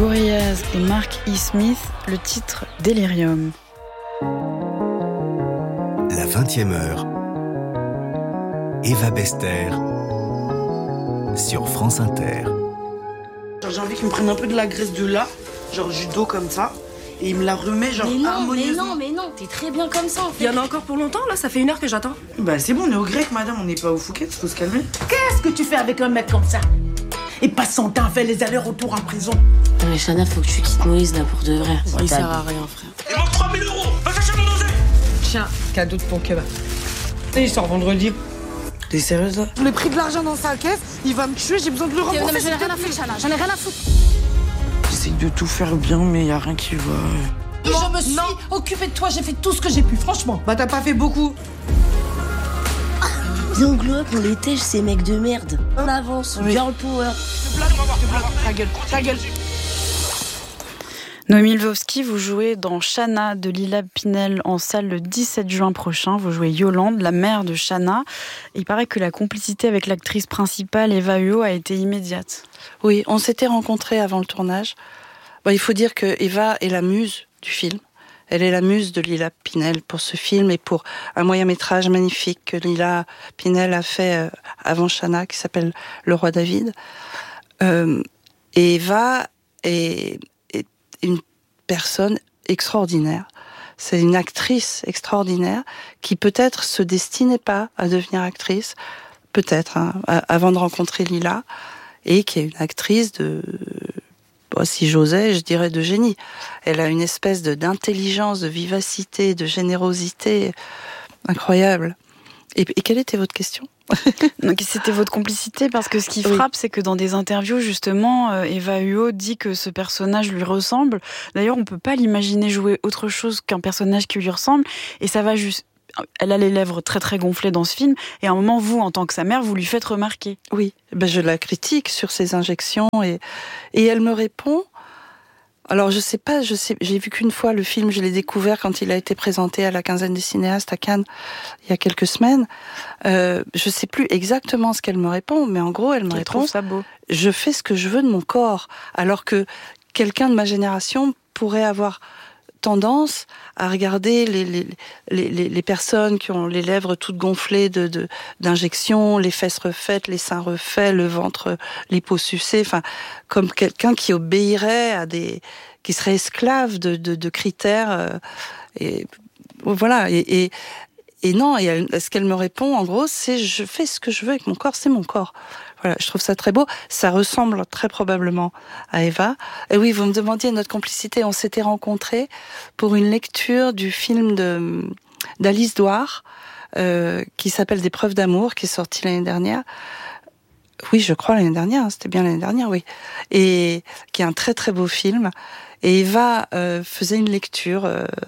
Gorillaz et Mark E. Smith, le titre Delirium. La 20e heure. Eva Bester sur France Inter. J'ai envie qu'il me prenne un peu de la graisse de là, genre judo comme ça, et il me la remet genre harmonieusement. Mais non, t'es très bien comme ça en fait. Il y en a encore pour longtemps là, ça fait 1 heure que j'attends. Bah c'est bon, on est au grec madame, on n'est pas au Phuket, faut se calmer. Qu'est-ce que tu fais avec un mec comme ça? Et passe son temps à faire les allers-retours en prison. Non mais Chana, faut que tu quittes Moïse là pour de vrai. Il sert à rien frère. Il manque 3000 €. Va chercher mon dosé. Tiens, cadeau de ton kebab. Et il sort vendredi. T'es sérieuse là? Je l'ai pris de l'argent dans sa caisse, il va me tuer, j'ai besoin de le rembourser. Non mais j'en ai rien à foutre Chana, j'en ai rien à foutre. J'essaye de tout faire bien, mais y a rien qui va. Je me suis occupée de toi, j'ai fait tout ce que j'ai pu, franchement. Bah t'as pas fait beaucoup. Viens glow up, on les tèche ces mecs de merde. On avance, girl power. Ta gueule. Noémie Lvovsky, vous jouez dans Chana de Lila Pinel en salle le 17 juin prochain. Vous jouez Yolande, la mère de Chana. Il paraît que la complicité avec l'actrice principale, Eva Huot, a été immédiate. Oui, on s'était rencontrés avant le tournage. Il faut dire que Eva est la muse du film. Elle est la muse de Lila Pinel pour ce film et pour un moyen-métrage magnifique que Lila Pinel a fait avant Chana, qui s'appelle Le Roi David. Et Eva est une personne extraordinaire. C'est une actrice extraordinaire qui peut-être se destinait pas à devenir actrice, peut-être, avant de rencontrer Lila, et qui est une actrice si j'osais, je dirais de génie. Elle a une espèce d'intelligence, de vivacité, de générosité incroyable. Et quelle était votre question? Donc c'était votre complicité, parce que ce qui frappe, c'est que dans des interviews, justement, Eva Huot dit que ce personnage lui ressemble. D'ailleurs, on peut pas l'imaginer jouer autre chose qu'un personnage qui lui ressemble, et ça va juste... Elle a les lèvres très très gonflées dans ce film, et à un moment, vous, en tant que sa mère, vous lui faites remarquer. Oui, je la critique sur ses injections, et elle me répond... Alors je sais, j'ai vu qu'une fois le film, je l'ai découvert quand il a été présenté à la quinzaine des cinéastes à Cannes il y a quelques semaines. Je sais plus exactement ce qu'elle me répond, mais en gros elle me répond, ça beau. Je fais ce que je veux de mon corps, alors que quelqu'un de ma génération pourrait avoir tendance à regarder les personnes qui ont les lèvres toutes gonflées d'injections, les fesses refaites, les seins refaits, le ventre liposucé, enfin comme quelqu'un qui obéirait qui serait esclave de critères et voilà et non, ce qu'elle me répond en gros, c'est je fais ce que je veux avec mon corps, c'est mon corps. Voilà, je trouve ça très beau. Ça ressemble très probablement à Eva. Et oui, vous me demandiez notre complicité. On s'était rencontrés pour une lecture du film d'Alice Douard, qui s'appelle Des preuves d'amour, qui est sorti l'année dernière. Oui, je crois l'année dernière. C'était bien l'année dernière, oui. Et qui est un très très beau film. Et Eva faisait une lecture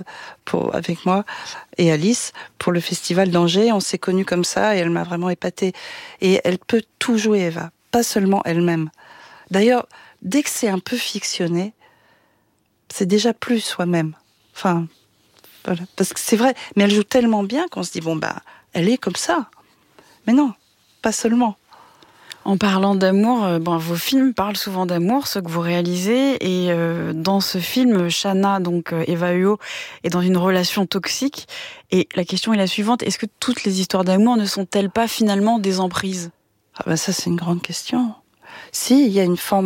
avec moi et Alice pour le festival d'Angers. On s'est connus comme ça et elle m'a vraiment épatée. Et elle peut tout jouer, Eva, pas seulement elle-même. D'ailleurs, dès que c'est un peu fictionné, c'est déjà plus soi-même. Enfin, voilà. Parce que c'est vrai, mais elle joue tellement bien qu'on se dit, elle est comme ça. Mais non, pas seulement. En parlant d'amour, vos films parlent souvent d'amour, ceux que vous réalisez, et dans ce film, Chana, donc Eva Huot, est dans une relation toxique. Et la question est la suivante, est-ce que toutes les histoires d'amour ne sont-elles pas finalement des emprises? Ça c'est une grande question. Si, il y a une forme...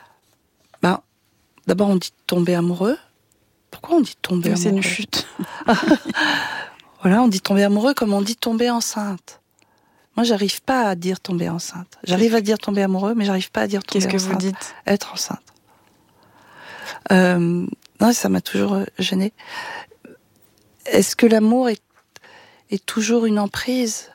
d'abord on dit tomber amoureux. Pourquoi on dit tomber amoureux? C'est une chute. Voilà, on dit tomber amoureux comme on dit tomber enceinte. Moi, j'arrive pas à dire tomber enceinte. J'arrive à dire tomber amoureux, mais j'arrive pas à dire tomber enceinte. Qu'est-ce que vous dites? Être enceinte. Non, ça m'a toujours gênée. Est-ce que l'amour est toujours une emprise?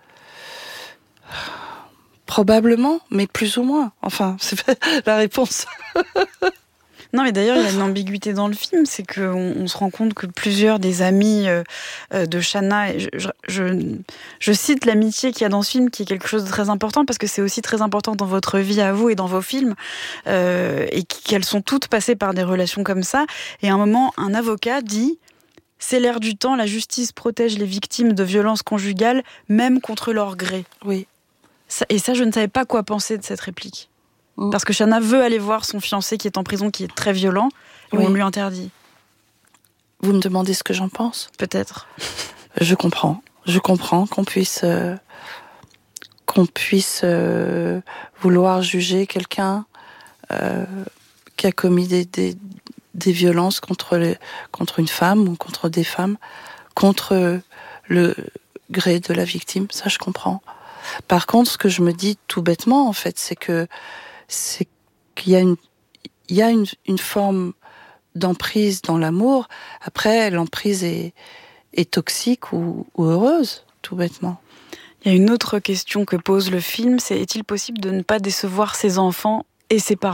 Probablement, mais plus ou moins. Enfin, c'est pas la réponse. Non, mais d'ailleurs, il y a une ambiguïté dans le film, c'est qu'on se rend compte que plusieurs des amis de Chana, je cite l'amitié qu'il y a dans ce film, qui est quelque chose de très important, parce que c'est aussi très important dans votre vie à vous et dans vos films, et qu'elles sont toutes passées par des relations comme ça. Et à un moment, un avocat dit « C'est l'air du temps, la justice protège les victimes de violences conjugales, même contre leur gré. » Oui. Et ça, je ne savais pas quoi penser de cette réplique. Parce que Shanna veut aller voir son fiancé qui est en prison, qui est très violent, et on lui interdit. Vous me demandez ce que j'en pense ? Peut-être. Je comprends qu'on puisse vouloir juger quelqu'un qui a commis des violences contre une femme ou contre des femmes, contre le gré de la victime. Ça, je comprends. Par contre, ce que je me dis tout bêtement, en fait, c'est qu'il y a une forme d'emprise dans l'amour. Après, l'emprise est toxique ou heureuse, tout bêtement. Il y a une autre question que pose le film, c'est est-il possible de ne pas décevoir ses enfants et ses parents ?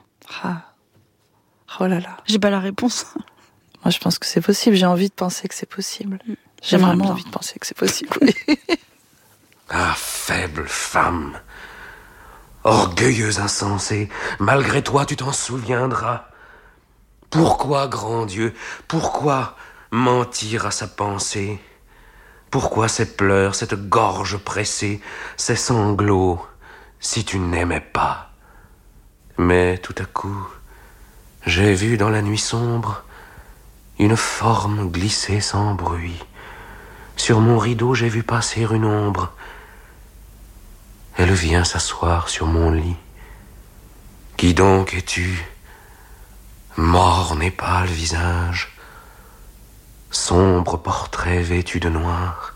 Oh là là. J'ai pas la réponse. Moi, je pense que c'est possible. J'ai envie de penser que c'est possible. J'ai vraiment envie de penser que c'est possible. Ah, faible femme, orgueilleuse insensée, malgré toi tu t'en souviendras. Pourquoi, grand Dieu, pourquoi mentir à sa pensée ? Pourquoi ces pleurs, cette gorge pressée, ces sanglots, si tu n'aimais pas ? Mais tout à coup, j'ai vu dans la nuit sombre une forme glisser sans bruit. Sur mon rideau, j'ai vu passer une ombre. Elle vient s'asseoir sur mon lit. Qui donc es-tu ? Morne et pâle visage, sombre portrait vêtu de noir.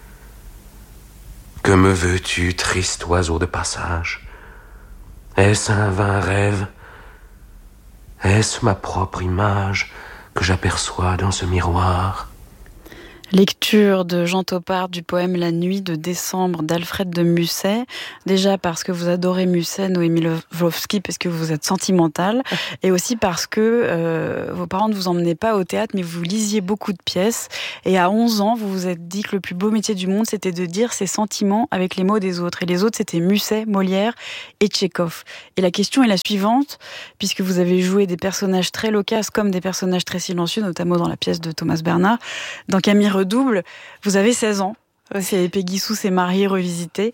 Que me veux-tu, triste oiseau de passage ? Est-ce un vain rêve ? Est-ce ma propre image que j'aperçois dans ce miroir ? Lecture de Jean Topard du poème La nuit de décembre d'Alfred de Musset. Déjà parce que vous adorez Musset, Noémie Lvovsky, parce que vous êtes sentimentale, et aussi parce que vos parents ne vous emmenaient pas au théâtre, mais vous lisiez beaucoup de pièces. Et à 11 ans, vous vous êtes dit que le plus beau métier du monde, c'était de dire ses sentiments avec les mots des autres. Et les autres, c'était Musset, Molière et Tchekhov. Et la question est la suivante, puisque vous avez joué des personnages très loquaces comme des personnages très silencieux, notamment dans la pièce de Thomas Bernhard. Dans Camille Redouble, vous avez 16 ans. C'est Peggy Sue s'est mariée, revisitée.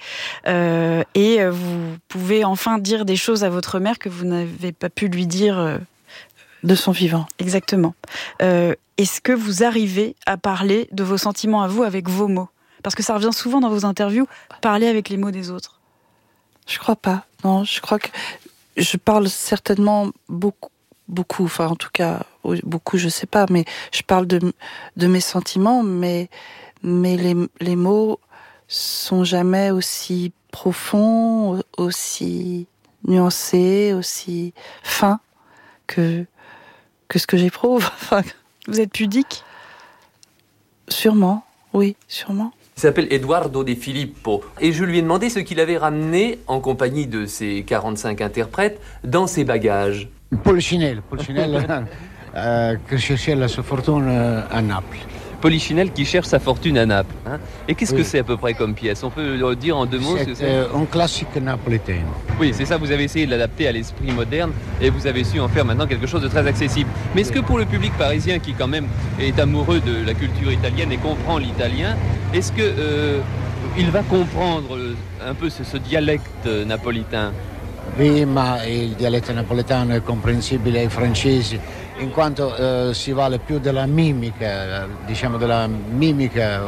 Et vous pouvez enfin dire des choses à votre mère que vous n'avez pas pu lui dire... de son vivant. Exactement. Est-ce que vous arrivez à parler de vos sentiments à vous avec vos mots ? Parce que ça revient souvent dans vos interviews, parler avec les mots des autres. Je crois pas. Non, je crois que je parle certainement beaucoup, enfin en tout cas beaucoup, je sais pas, mais je parle de mes sentiments, mais les mots sont jamais aussi profonds, aussi nuancés, aussi fins que ce que j'éprouve. Enfin, vous êtes pudique ? Sûrement, oui, sûrement. Il s'appelle Eduardo De Filippo. Et je lui ai demandé ce qu'il avait ramené, en compagnie de ses 45 interprètes, dans ses bagages. Polichinelle qui cherchait sa fortune à Naples. Polichinelle qui cherche sa fortune à Naples. Hein. Et qu'est-ce que c'est à peu près comme pièce ? On peut le dire en deux mots ce que c'est ? Un classique napolitain. Oui, c'est ça, vous avez essayé de l'adapter à l'esprit moderne et vous avez su en faire maintenant quelque chose de très accessible. Mais est-ce que pour le public parisien qui quand même est amoureux de la culture italienne et comprend l'italien, est-ce que il va comprendre un peu ce dialecte napolitain ? Oui, ma il dialetto napoletano è comprensibile ai francesi in quanto si vale più della mimica, diciamo della mimica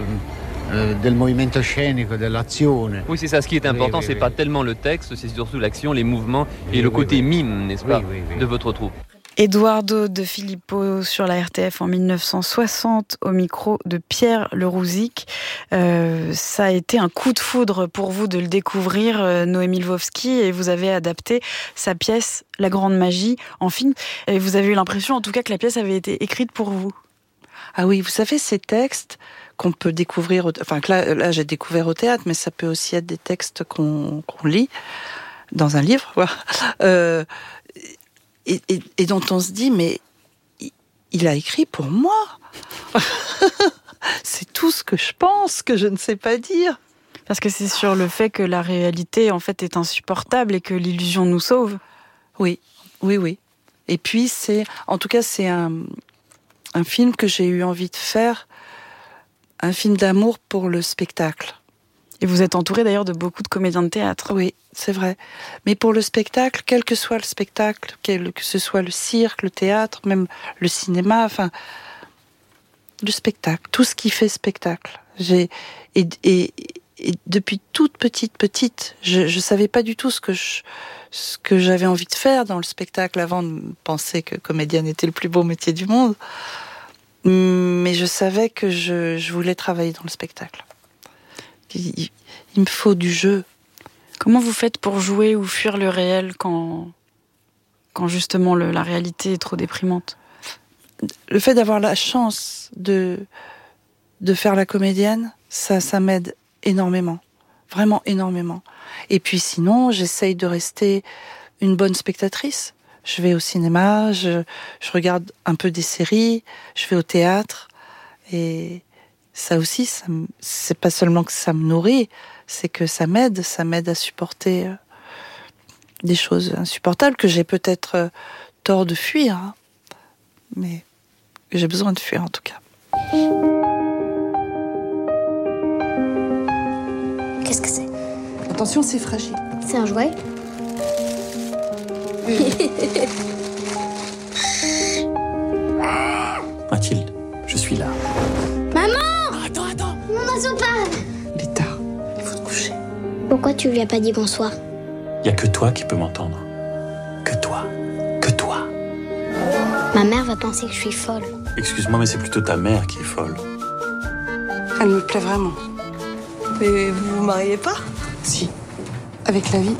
del movimento scenico, dell'azione. Oui, c'est ça, ce qui est important, c'est pas tellement le texte, c'est surtout l'action, les mouvements et le côté mime, n'est-ce pas, de votre troupe. Eduardo De Filippo sur la RTF en 1960 au micro de Pierre Lerouzic. Ça a été un coup de foudre pour vous de le découvrir, Noémie Lvovsky, et vous avez adapté sa pièce La Grande Magie en film. Et vous avez eu l'impression en tout cas que la pièce avait été écrite pour vous. Ah oui, vous savez, ces textes qu'on peut découvrir, enfin que là j'ai découvert au théâtre, mais ça peut aussi être des textes qu'on lit dans un livre, voilà. Et dont on se dit, mais il a écrit pour moi. C'est tout ce que je pense, que je ne sais pas dire. Parce que c'est sur le fait que la réalité, en fait, est insupportable et que l'illusion nous sauve. Oui. Et puis, c'est un film que j'ai eu envie de faire, un film d'amour pour le spectacle. Et vous êtes entourée d'ailleurs de beaucoup de comédiens de théâtre. Oui, c'est vrai. Mais pour le spectacle, quel que soit le spectacle, que ce soit le cirque, le théâtre, même le cinéma, enfin, le spectacle, tout ce qui fait spectacle. Et depuis toute petite, je savais pas du tout ce que j'avais envie de faire dans le spectacle avant de penser que comédienne était le plus beau métier du monde. Mais je savais que je voulais travailler dans le spectacle. Il me faut du jeu. Comment vous faites pour jouer ou fuir le réel quand justement la réalité est trop déprimante? Le fait d'avoir la chance de faire la comédienne, ça m'aide énormément. Vraiment énormément. Et puis sinon, j'essaye de rester une bonne spectatrice. Je vais au cinéma, je regarde un peu des séries, je vais au théâtre. Et ça aussi, c'est pas seulement que ça me nourrit, c'est que ça m'aide à supporter des choses insupportables que j'ai peut-être tort de fuir, hein, mais que j'ai besoin de fuir en tout cas. Qu'est-ce que c'est? Attention, c'est fragile. C'est un jouet? Mathilde, je suis là. Maman! Attends. Maman, son parle! Il est tard. Il faut te coucher. Pourquoi tu lui as pas dit bonsoir? Y a que toi qui peux m'entendre. Que toi. Ma mère va penser que je suis folle. Excuse-moi, mais c'est plutôt ta mère qui est folle. Elle me plaît vraiment. Mais vous vous mariez pas? Si, avec la vie.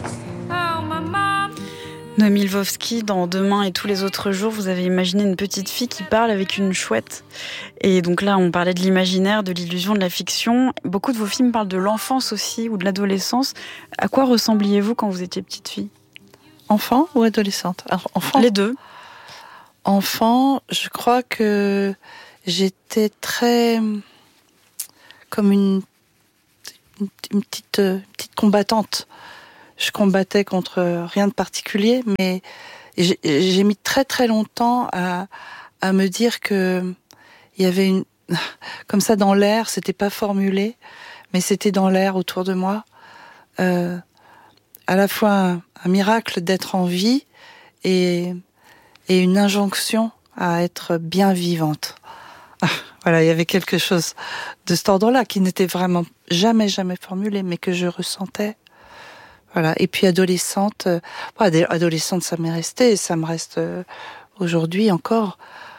Noémie Lvovsky, dans Demain et tous les autres jours, vous avez imaginé une petite fille qui parle avec une chouette. Et donc là, on parlait de l'imaginaire, de l'illusion, de la fiction. Beaucoup de vos films parlent de l'enfance aussi, ou de l'adolescence. À quoi ressembliez-vous quand vous étiez petite fille? Enfant ou adolescente? Enfant. Les deux. Enfant, je crois que j'étais très comme une petite combattante. Je combattais contre rien de particulier, mais j'ai mis très très longtemps à me dire que il y avait comme ça dans l'air, c'était pas formulé, mais c'était dans l'air autour de moi. À la fois un miracle d'être en vie et une injonction à être bien vivante. Voilà, il y avait quelque chose de cet ordre-là qui n'était vraiment jamais formulé, mais que je ressentais. Voilà. Et puis adolescente, ça m'est resté, et ça me reste aujourd'hui encore.